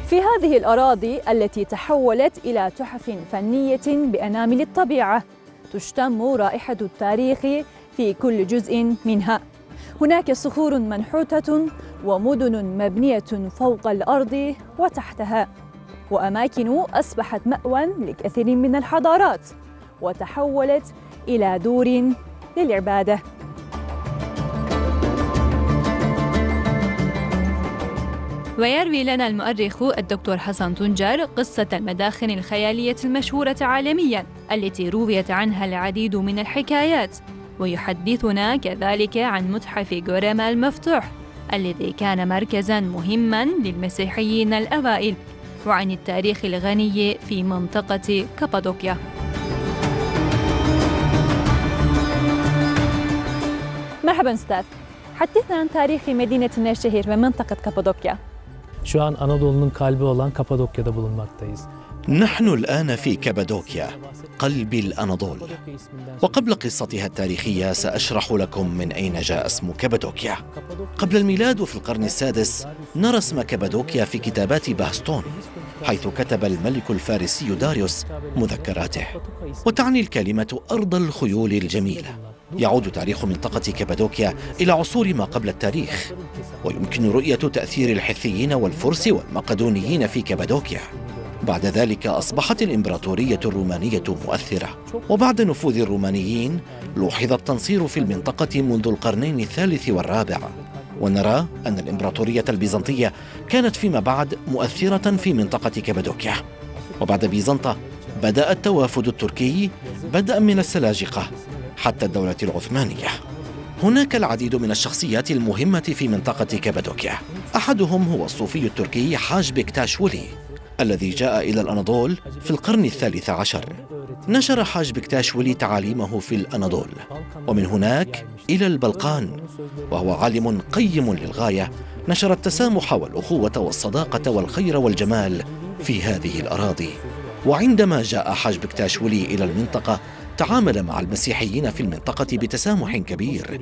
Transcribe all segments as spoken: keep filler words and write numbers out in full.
في هذه الأراضي التي تحولت إلى تحف فنية بأنامل الطبيعة تشتم رائحة التاريخ في كل جزء منها. هناك صخور منحوتة ومدن مبنية فوق الأرض وتحتها، وأماكن أصبحت مأوى لكثير من الحضارات وتحولت إلى دور للعبادة. ويروي لنا المؤرخ الدكتور حسن طنجر قصة المداخن الخيالية المشهورة عالمياً التي رويت عنها العديد من الحكايات، ويحدثنا كذلك عن متحف غوريما المفتوح الذي كان مركزاً مهماً للمسيحيين الأوائل، وعن التاريخ الغني في منطقة كابادوكيا. مرحباً أستاذ، حدثنا عن تاريخ مدينة نيرشehir ومنطقة كابادوكيا. Şu an Anadolu'nun kalbi olan Kapadokya'da bulunmaktayız. نحن الآن في كابادوكيا، قلب الأناضول. وقبل قصتها التاريخية سأشرح لكم من أين جاء اسم كابادوكيا. قبل الميلاد وفي القرن السادس نرى اسم كابادوكيا في كتابات باهستون، حيث كتب الملك الفارسي داريوس مذكراته، وتعني الكلمة أرض الخيول الجميلة. يعود تاريخ منطقة كابادوكيا إلى عصور ما قبل التاريخ، ويمكن رؤية تأثير الحثيين والفرس والمقدونيين في كابادوكيا. بعد ذلك أصبحت الإمبراطورية الرومانية مؤثرة، وبعد نفوذ الرومانيين لوحظ التنصير في المنطقة منذ القرنين الثالث والرابع. ونرى أن الإمبراطورية البيزنطية كانت فيما بعد مؤثرة في منطقة كابادوكيا. وبعد بيزنطة بدأ التوافد التركي بدءا من السلاجقة حتى الدولة العثمانية. هناك العديد من الشخصيات المهمة في منطقة كابادوكيا، أحدهم هو الصوفي التركي حاج بكتاشولي الذي جاء إلى الأناضول في القرن الثالث عشر. نشر حاج بكتاشولي تعاليمه في الأناضول ومن هناك إلى البلقان، وهو عالم قيم للغاية، نشر التسامح والأخوة والصداقة والخير والجمال في هذه الأراضي. وعندما جاء حاج بكتاشولي إلى المنطقة تعامل مع المسيحيين في المنطقة بتسامح كبير.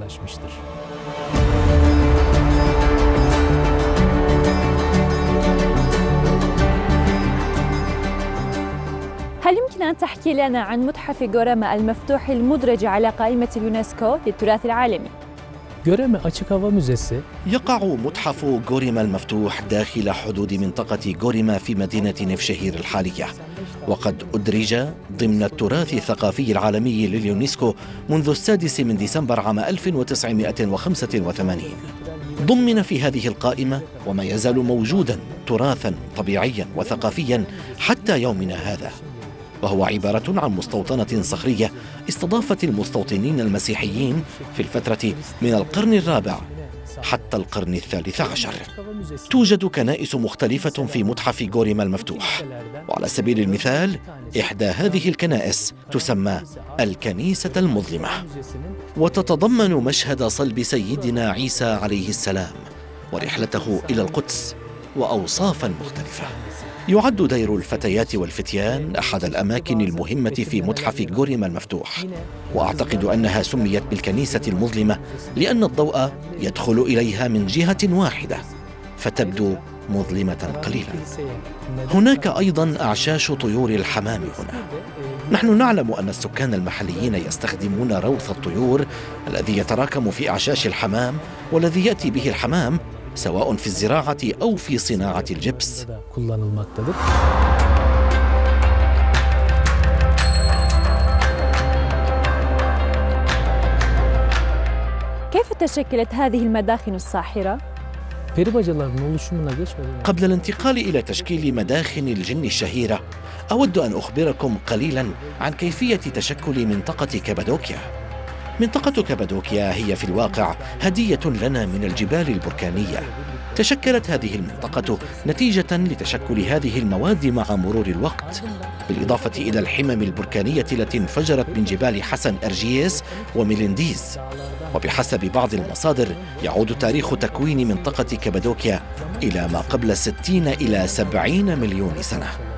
هل يمكن أن تحكي لنا عن متحف غوريما المفتوح المدرج على قائمة اليونسكو للتراث العالمي؟ Göreme Açık Hava Müzesi. يقع متحف غوريما المفتوح داخل حدود منطقة غوريما في مدينة نيرشehir الحالية، وقد أدرج ضمن التراث الثقافي العالمي لليونسكو منذ السادس من ديسمبر عام ألف وتسعمائة وخمسة وثمانين. ضمن في هذه القائمة وما يزال موجودا تراثا طبيعيا وثقافيا حتى يومنا هذا، وهو عبارة عن مستوطنة صخرية استضافت المستوطنين المسيحيين في الفترة من القرن الرابع حتى القرن الثالث عشر. توجد كنائس مختلفة في متحف غوريما المفتوح، وعلى سبيل المثال إحدى هذه الكنائس تسمى الكنيسة المظلمة، وتتضمن مشهد صلب سيدنا عيسى عليه السلام ورحلته إلى القدس وأوصافا مختلفة. يعد دير الفتيات والفتيان أحد الأماكن المهمة في متحف غوريما المفتوح، وأعتقد أنها سميت بالكنيسة المظلمة لأن الضوء يدخل إليها من جهة واحدة فتبدو مظلمة قليلا. هناك أيضا أعشاش طيور الحمام هنا. نحن نعلم أن السكان المحليين يستخدمون روث الطيور الذي يتراكم في أعشاش الحمام والذي يأتي به الحمام سواء في الزراعة أو في صناعة الجبس. كيف تشكلت هذه المداخن الساحرة؟ قبل الانتقال إلى تشكيل مداخن الجن الشهيرة، أود أن أخبركم قليلا عن كيفية تشكل منطقة كابادوكيا. منطقة كابادوكيا هي في الواقع هدية لنا من الجبال البركانية. تشكلت هذه المنطقة نتيجة لتشكل هذه المواد مع مرور الوقت، بالإضافة إلى الحمم البركانية التي انفجرت من جبال حسن أرجيس وميلنديز. وبحسب بعض المصادر يعود تاريخ تكوين منطقة كابادوكيا إلى ما قبل ستين إلى سبعين مليون سنة.